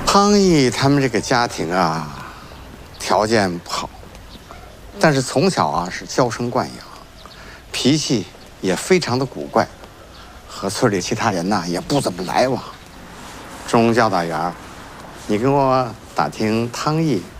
汤毅他们这个家庭啊，条件不好，但是从小啊是娇生惯养，脾气也非常的古怪，和村里其他人呐也不怎么来往。钟教导员，你跟我打听汤毅